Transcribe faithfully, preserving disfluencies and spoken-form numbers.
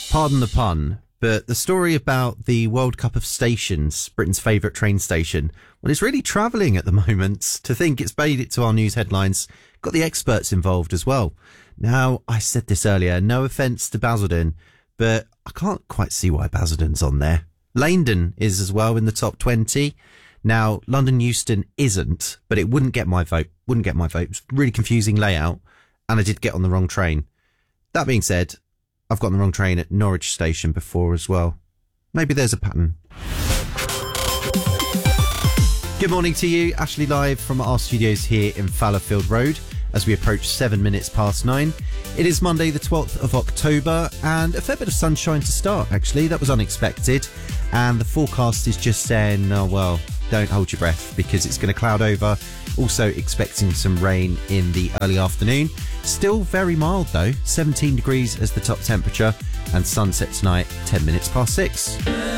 Pardon the pun, but the story about the World Cup of Stations, Britain's favourite train station, well, it's really travelling at the moment. To think it's made it to our news headlines, got the experts involved as well. Now, I said this earlier, no offence to Basildon, but I can't quite see why Basildon's on there. Leindon is as well in the top twenty. Now, London Euston isn't, but it wouldn't get my vote. Wouldn't get my vote. It's a really confusing layout, and I did get on the wrong train. That being said, I've got on the wrong train at Norwich Station before as well. Maybe there's a pattern. Good morning to you. Ashley live from our studios here in Fallowfield Road as we approach seven minutes past nine. It is Monday the twelfth of October and a fair bit of sunshine to start, actually. That was unexpected. And the forecast is just saying, oh, well, don't hold your breath because it's going to cloud over. Also expecting some rain in the early afternoon. Still very mild though, seventeen degrees as the top temperature, and sunset tonight ten minutes past six.